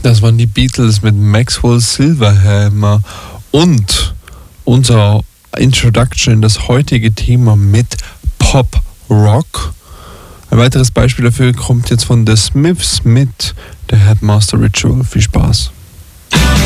Das waren die Beatles mit Maxwell Silverhammer und unser Introduction in das heutige Thema mit Pop Rock. Ein weiteres Beispiel dafür kommt jetzt von The Smiths mit der Headmaster Ritual. Viel Spaß.